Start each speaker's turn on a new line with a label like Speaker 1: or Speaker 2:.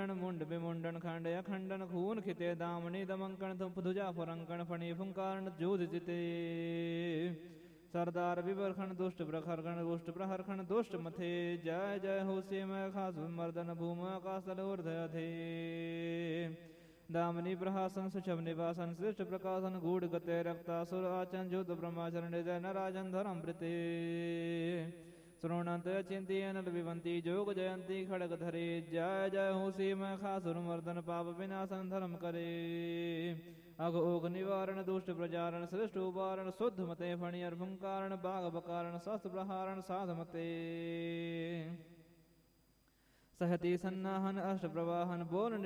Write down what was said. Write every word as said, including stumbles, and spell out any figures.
Speaker 1: खंडन मुंड विमुंडन खंड अखंडन खून खिते दामनी दमंकन धुप धुजा फुरंकन फणी फुंकारण जोध जिते सरदार विवरखण दुष्ट प्रखरखण दुष्ट प्रहरखण दुष्ट मथे जय जय हो से मैं खास मर्दन भूम आकाश ऊर्धय थे दामनी प्रहासन सुषभ निवासन श्रेष्ठ प्रकाशन गूढ़ गते रक्तासुर आचन ज्योत ब्रह्माचरण जय नराजन धर्म प्रते श्रोणंत चिंती अनल विवंती जोग जयंती खड़ग धरे जय जय हो सी मैं खासुर मर्दन पाप विनाशन धर्म करे अघ ओघ निवारण दुष्ट प्रजारण श्रेष्ठ उबारण शुद्ध मते फणियर फुंकारण बाघ बकारण शस्त्र प्रहारण साध मते सहती सन्नाहन अष्ट प्रवाहन बोल